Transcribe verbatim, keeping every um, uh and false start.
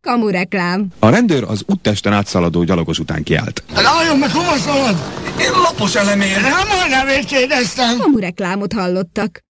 Kamureklám. A rendőr az úttesten átszaladó gyalogos után kiállt. Álljon meg, hova szalad? Én lapos elemért. Nem, majdnem kérdeztem. Kamureklámot hallottak.